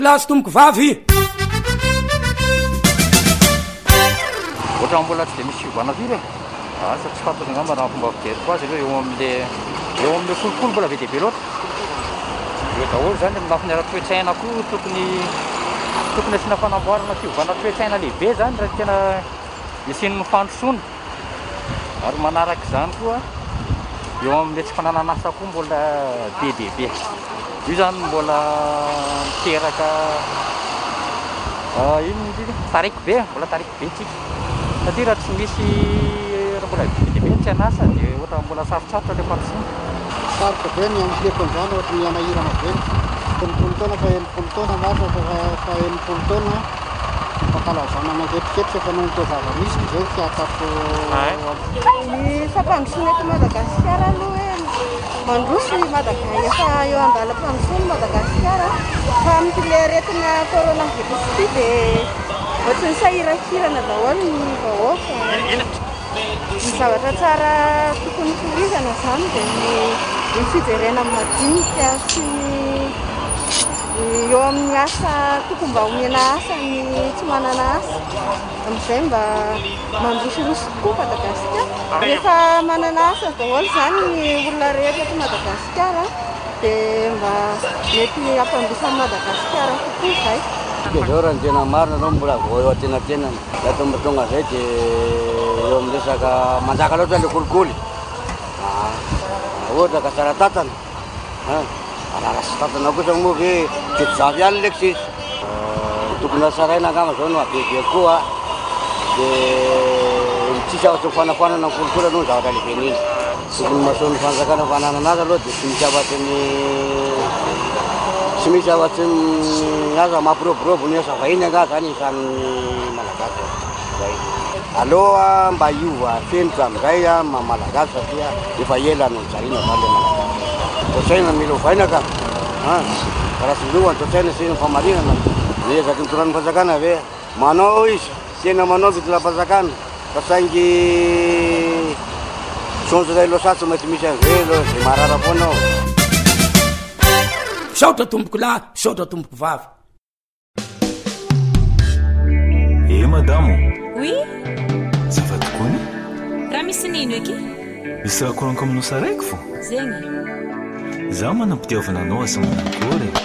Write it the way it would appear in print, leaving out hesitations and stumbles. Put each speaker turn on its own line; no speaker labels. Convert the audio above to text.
plasy tomboko vavy
ohatra mbola tsy dia misy fiovana firy asa tsy fantatra ngamba raha fomba fijery koa azy ireo eo amin'le folokolo mbola be dia be loatra eo daholo zany amin'ny lafiny ara-toetraina koa tokony asiana fanamboarana fiovana toetraina lehibe zany raha tena isian'ny fandrosoana ary manaraka izany koa eo amin'le tsy fananana asa koa mbola be dia be io zany mbola miteraka tariko be mbola tariko be tsika satria raha tsy misy raha mbola be dia be tsy anasa dia ohatra mbola sarotrarotra le fandrosoana
sarotra be ny amileko an'izany ohatra ny amahirana be telopolo taona fa enipolo taona maro fa enipolo taona fankalazana mangetriketrika fa noho nytao zava-misy izay fiatako
ny fampandrosoana eto Madagasikara aloha hoe mandroso efa eo andalam-pandrosoana Madagasikara fa amin'ity aretina coronavirus ity dia ohatrany sahirakirana daholo ny vahoaka ny zavatra tsara tokony torizana zany dia ny fijerena madinika sy eo amin'ny asa tokony mba omena asa ny tsy manana asa amin'izay mba mandrosoroso tokoa Madagasikara rehefa manana asa daholo zany ny olona rehetra eto Madagasikara dia mba mety ampandrosan'ny Madagasikara kokoa izay
dia zao raha ny tena marina anao mbola vao eo atenatena lato mba tonga zay dia eo amin'ny resaka manjaka loatra le kolikoly ohatra ka tsara tatana arara sy tatana kosa moa ve tety zavy ihany leky sisy tokony asaraina angamba zao no abebe koa dia tsisy afatsy mifanafanana ny kolikoly aloha ny zavatra lehiben'iny tokony mahasoan'ny fanjakana fananana azy aloha dia tsy misy afatsy aza mampiroborobo ny asa vahiny anga zany isan'ny malagasy zay aloha mba iova fenitra amin'izay malagasy satria efa ela no nijariana zany le malagasy tosaina mila ovaina ka raha sy lohany tosaina sy ny famarinana miezaky nitoran'ny fanjakana ve manao izy tena manao fitoram-panjakana fa saingy sonjo ray loasatsy mety misy an'izay loha dia marara foanao
saotra tomboko lahy saotra tomboko vavy
madamo
oui
zava tokony
raha misy nino eky
misy raha koranko aminao saraiky fo
zegny
za manampitiavana anao asa manankory